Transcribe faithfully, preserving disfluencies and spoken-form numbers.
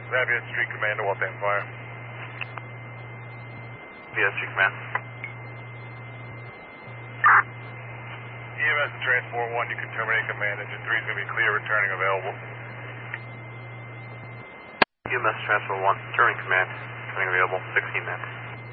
Zavian Street Command to Waltham Fire. V S Street Command. E M S and Transport one, you can terminate command. Engine three is going to be clear, returning available. E M S Transport one, turning command, turning available, sixteen minutes.